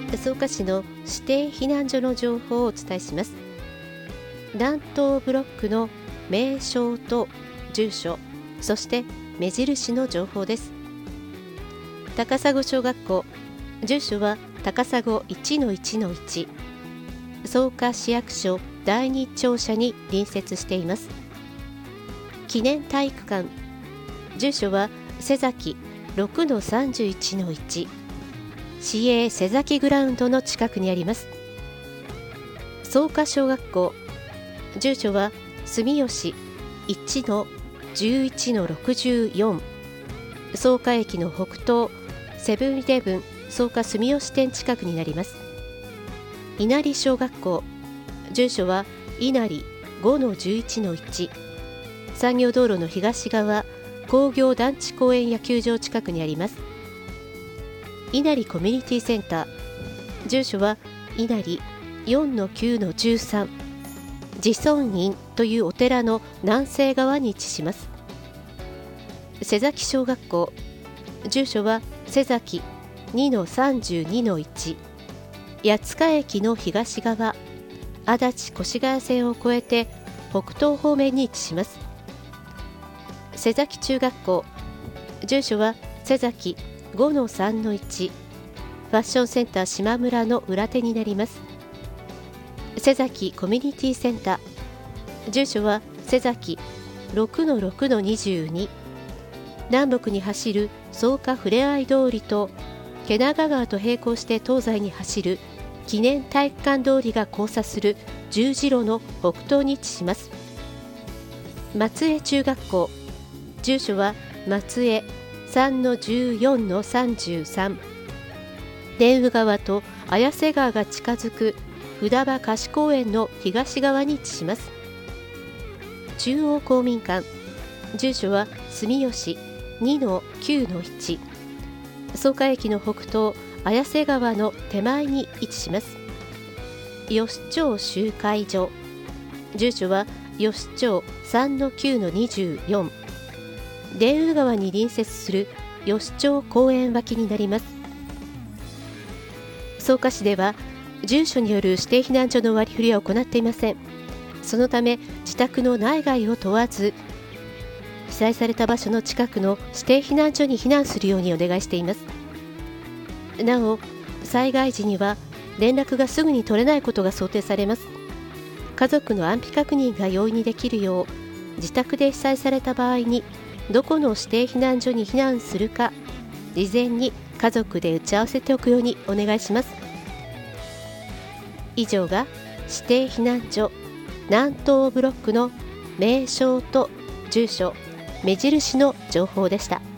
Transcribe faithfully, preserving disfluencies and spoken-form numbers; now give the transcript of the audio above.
草加市の指定避難所の情報をお伝えします。南東ブロックの名称と住所、そして目印の情報です。高砂小学校、住所は高砂 いちのいちのいち、草加市役所だいに庁舎に隣接しています。記念体育館、住所は瀬崎 ろくのさんじゅういちのいち、市営瀬崎グラウンドの近くにあります。草加小学校、住所は住吉 いちのじゅういちのろくじゅうよん、草加駅の北東セブンイレブン草加住吉店近くになります。稲荷小学校、住所は稲荷 ごのじゅういちのいち、産業道路の東側工業団地公園野球場近くにあります。稲荷コミュニティセンター、住所は稲荷 よんのきゅうのじゅうさん、自尊院というお寺の南西側に位置します。瀬崎小学校、住所は瀬崎 にのさんじゅうにのいち、八塚駅の東側足立越谷線を越えて北東方面に位置します。瀬崎中学校、住所は瀬崎 ごのさんのいち、ファッションセンター島村の裏手になります。瀬崎コミュニティセンター、住所は瀬崎 ろくのろくのにじゅうに、南北に走る草加ふれあい通りと毛長川と並行して東西に走る記念体育館通りが交差する十字路の北東に位置します。松江中学校、住所は松江 さんのじゅうよんのさんじゅうさん、田宇川と綾瀬川が近づく札場貸し公園の東側に位置します。中央公民館、住所は住吉 にのきゅうのいち、草加駅の北東綾瀬川の手前に位置します。吉町集会所、住所は吉町 さんのきゅうのにじゅうよん、田宇川に隣接する吉町公園脇になります。草加市では住所による指定避難所の割り振りは行っていません。そのため自宅の内外を問わず被災された場所の近くの指定避難所に避難するようにお願いしています。なお、災害時には連絡がすぐに取れないことが想定されます。家族の安否確認が容易にできるよう、自宅で被災された場合にどこの指定避難所に避難するか事前に家族で打ち合わせておくようにお願いします。以上が指定避難所南東ブロックの名称と住所、目印の情報でした。